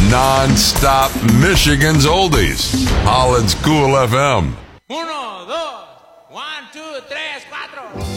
Non-stop Michigan's oldies. Holland's Cool FM. 1, 2, 1, 2, 3, 4.